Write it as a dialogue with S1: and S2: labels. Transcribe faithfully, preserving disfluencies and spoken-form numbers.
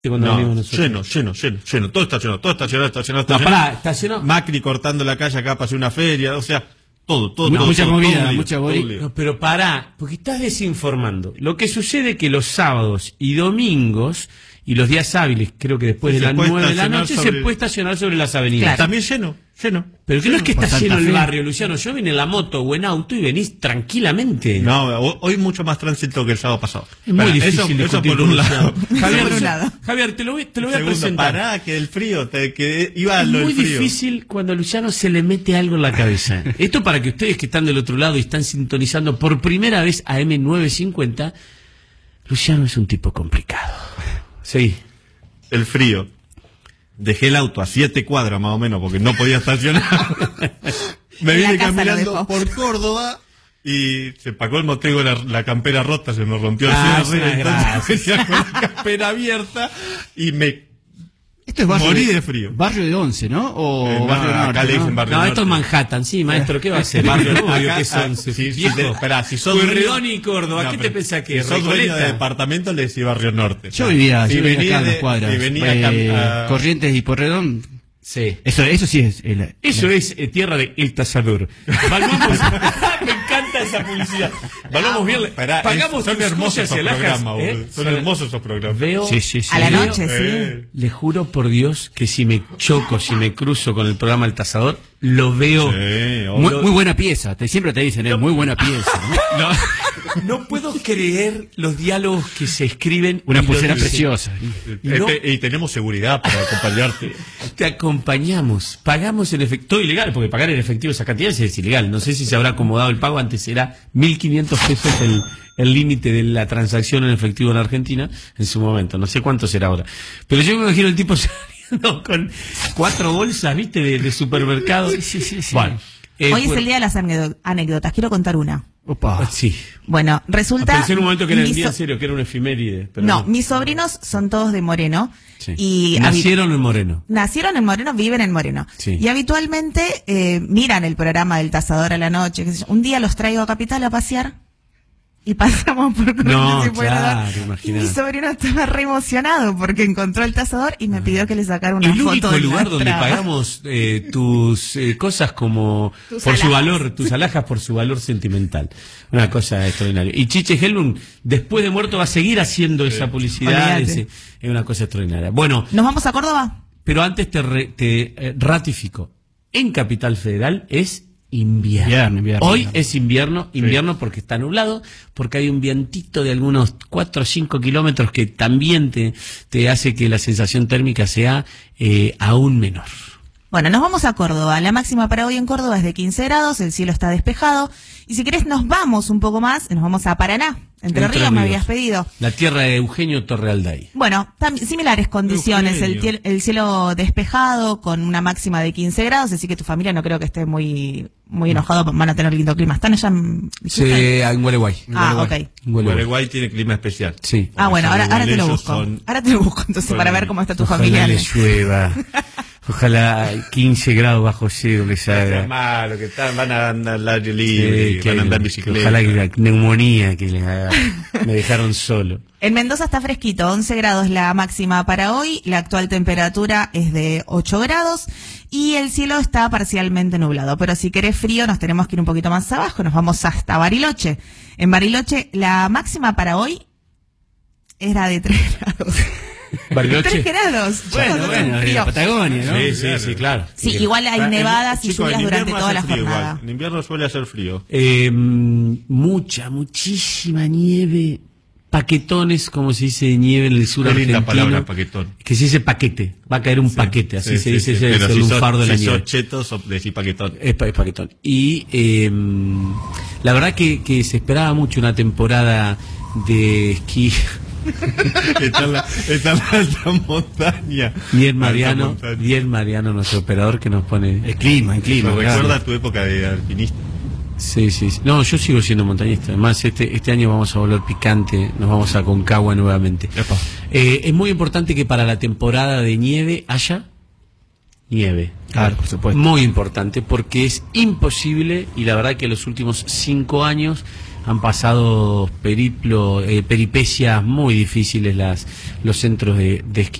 S1: Cuando
S2: no,
S1: venimos nosotros.
S2: lleno, lleno, lleno, lleno, todo está lleno, todo está lleno, está lleno, está
S1: No,
S2: lleno.
S1: pará, está lleno.
S2: Macri cortando la calle acá para hacer una feria, o sea, todo, todo,
S1: No,
S2: todo.
S3: mucha
S2: todo,
S3: movida,
S2: todo un lío,
S3: mucha
S2: todo un
S3: movida.
S2: lío.
S1: No, pero pará, porque estás desinformando. Lo que sucede es que los sábados y domingos y los días hábiles, creo que después
S2: Sí,
S1: de
S2: se
S1: las
S2: puede
S1: nueve de la
S2: estacionar
S1: noche
S2: sobre-
S1: se puede estacionar sobre las avenidas.
S4: Claro.
S2: También lleno, lleno.
S1: Pero que no es que
S3: Por
S1: está
S3: Santa
S1: lleno el
S3: Fe.
S1: barrio, Luciano. Yo vine en la moto o en auto y venís tranquilamente.
S2: No, ho- hoy mucho más tránsito que el sábado pasado.
S1: Es muy
S2: Pará,
S1: difícil
S2: eso, eso
S1: discutir
S2: por
S1: con
S2: un
S1: Luciano.
S2: lado.
S1: Javier,
S4: Por un lado.
S1: Javier, te lo voy, te lo voy a
S2: Segundo,
S1: presentar.
S2: pará, que el frío, te, que iba a
S1: Es
S2: lo del
S1: muy
S2: frío.
S1: difícil cuando a Luciano se le mete algo en la cabeza. Esto para que ustedes que están del otro lado y están sintonizando por primera vez a eme novecientos cincuenta, Luciano es un tipo complicado. Sí.
S2: El frío. Dejé el auto a siete cuadras más o menos porque no podía estacionar. Me
S4: En la
S2: vine
S4: casa lo
S2: caminando
S4: dejó.
S2: por Córdoba y se pagó el motivo la, la campera rota, se me rompió el
S1: Ah,
S2: cierre.
S1: es una
S2: Entonces venía con la campera abierta y me
S3: Esto es barrio
S2: morí de frío.
S3: Barrio de Once, ¿no? O
S2: Eh, no,
S3: barrio
S2: acá
S3: norte,
S2: le dicen
S3: ¿no?
S2: barrio
S1: No, esto es
S2: norte.
S1: Manhattan, sí, maestro, ¿qué va a ser? Barrio obvio
S2: Acá,
S1: que son.
S2: ah, si- si
S1: viejo.
S2: te- esperá, si sos
S1: Pueyrredón
S2: dueño-
S1: y Córdoba,
S2: No,
S1: ¿qué te
S2: pero
S1: pensás que
S2: si sos dueño de
S1: Recoleta?
S2: departamento le decís barrio norte.
S3: Yo vivía,
S2: Si
S3: yo vivía
S2: venía
S3: acá en
S2: de-
S3: las cuadras.
S2: si venía
S3: Eh,
S2: acá, a-
S3: Corrientes y Porredón.
S1: Sí.
S3: Eso, eso sí es. el-
S1: Eso es eh, tierra de El Tasador. Valvamos. Me encanta esa publicidad. Valvamos bien.
S2: Esperá,
S1: Pagamos
S2: es- son
S1: tus
S2: hermosos
S1: joyas
S2: esos
S1: y alhajas,
S2: programas,
S1: ¿eh?
S2: boludo. Son hermosos esos programas.
S1: Veo.
S3: Sí, sí, sí.
S4: A la
S1: veo-
S4: noche, sí.
S2: Eh,
S1: Le juro por Dios que si me choco, si me cruzo con el programa El Tasador, lo veo.
S2: sí,
S3: Muy,
S2: obvio.
S3: muy buena pieza. Te, siempre te dicen, es muy buena pieza. ¿no?
S1: No, no puedo creer los diálogos que se escriben.
S3: Una
S1: y lo
S3: pulsera
S1: dicen.
S3: preciosa.
S1: Y no-
S2: Este- y tenemos seguridad para acompañarte.
S1: Te acompañamos, pagamos en efectivo, todo ilegal, porque pagar en efectivo esa cantidad es ilegal. No sé si se habrá acomodado el pago, antes era mil quinientos pesos el el límite de la transacción en efectivo en Argentina en su momento. No sé cuánto será ahora. Pero yo me imagino el tipo saliendo con cuatro bolsas, ¿viste? De, de supermercado.
S3: Sí, sí, sí, sí.
S1: Bueno, eh,
S4: Hoy es
S1: bueno,
S4: el día de las anécdo- anécdotas. Quiero contar una.
S3: Opa.
S1: Sí.
S4: Bueno, resulta...
S1: Pensé en un momento que era el
S4: mi
S1: día
S4: so-
S1: en serio, que era una efiméride. Pero
S4: No, mis sobrinos son todos de Moreno.
S1: Sí.
S4: Y habi-
S1: Nacieron en Moreno.
S4: Nacieron en Moreno, viven en Moreno.
S1: Sí.
S4: Y habitualmente eh, miran el programa del Tasador a la noche. Qué sé yo. Un día los traigo a Capital a pasear y pasamos por Corrientes
S1: No,
S4: y Pueyrredón.
S1: claro,
S4: Y
S1: imaginá.
S4: mi sobrino estaba re emocionado porque encontró el Tasador y me pidió que le sacara una
S1: El
S4: foto
S1: único
S4: de la
S1: lugar donde
S4: entrada.
S1: pagamos eh, tus eh, cosas como
S4: Tus
S1: por su
S4: alhajas.
S1: valor, tus alhajas por su valor sentimental. Una cosa extraordinaria. Y Chiche Helmut, después de muerto, va a seguir haciendo esa publicidad.
S4: Olvídate.
S1: ese- es una cosa extraordinaria. Bueno,
S4: ¿Nos vamos a Córdoba?
S1: pero antes te, re- te eh, ratifico. En Capital Federal es invierno.
S3: Invierno, invierno,
S1: Hoy
S3: invierno.
S1: es invierno, invierno porque está nublado, porque hay un vientito de algunos cuatro o cinco kilómetros que también te, te hace que la sensación térmica sea eh, aún menor.
S4: Bueno, nos vamos a Córdoba. La máxima para hoy en Córdoba es de quince grados, el cielo está despejado. Y si querés nos vamos un poco más, nos vamos a Paraná. Entre,
S1: Entre
S4: Ríos me
S1: Ríos.
S4: habías pedido.
S1: La tierra de Eugenio Torrealday.
S4: Bueno, tam- similares condiciones, el,
S2: Eugenio.
S4: tiel- el cielo despejado con una máxima de quince grados, así que tu familia no creo que esté muy muy enojado, van a tener lindo clima. ¿Están allá en, dijiste?
S1: en Gualeguay.
S4: Ah, ok.
S1: En Gualeguay.
S2: Uruguay tiene clima especial.
S1: Sí.
S4: Ah, bueno, ahora, ahora te lo
S2: Ellos
S4: busco.
S2: son-
S4: Ahora te lo busco entonces
S2: son-
S4: para ver cómo está tu
S1: Ojalá
S4: familia.
S1: le llueva. Ojalá quince grados bajo cero les
S2: Es
S1: haga.
S2: malo, que están, van a andar al aire libre,
S1: Sí, que-
S2: van a andar en
S1: que
S2: bicicleta.
S1: ojalá que la neumonía que les haga. Me dejaron solo.
S4: En Mendoza está fresquito, once grados la máxima para hoy, la actual temperatura es de ocho grados y el cielo está parcialmente nublado. Pero si querés frío nos tenemos que ir un poquito más abajo, nos vamos hasta Bariloche. En Bariloche la máxima para hoy era de tres grados.
S1: Bariloche.
S4: tres grados.
S3: Bueno,
S4: Chicos,
S3: bueno,
S4: hace
S3: de
S4: frío.
S3: la Patagonia, ¿no?
S1: Sí, sí, sí, claro.
S4: Sí, igual hay
S2: Ah, en-
S4: nevadas y
S2: chico, en
S4: lluvias durante
S2: invierno
S4: toda
S2: hace
S4: la
S2: frío igual.
S4: jornada.
S2: En invierno suele hacer frío.
S1: Eh, mucha, muchísima nieve. Paquetones, como se dice nieve en el sur
S2: Qué linda
S1: argentino.
S2: palabra, paquetón.
S1: Que se dice paquete. Va a caer un paquete, así
S2: Sí,
S1: se
S2: sí,
S1: dice,
S2: sí,
S1: ese es
S2: pero
S1: el
S2: si
S1: lunfardo
S2: sos-
S1: de la
S2: si
S1: nieve.
S2: sos chetos, o decís paquetón.
S1: Es, pa- es paquetón. Y eh, la verdad que, que se esperaba mucho una temporada de esquí.
S2: Está en la, está en la alta montaña.
S1: Bien
S2: Alta
S1: Mariano,
S2: montaña.
S1: bien Mariano, nuestro operador que nos pone.
S3: El clima, el clima.
S2: Me
S3: claro.
S2: recuerda a tu época de alpinista.
S1: Sí, sí, sí. No, yo sigo siendo montañista. Además, este, este año vamos a volver picante, nos vamos a Concagua nuevamente.
S2: Epa.
S1: Eh, es muy importante que para la temporada de nieve haya nieve.
S3: Claro, por supuesto.
S1: Muy importante porque es imposible, y la verdad que en los últimos cinco años han pasado periplo, eh, peripecias muy difíciles las los centros de, de esquí.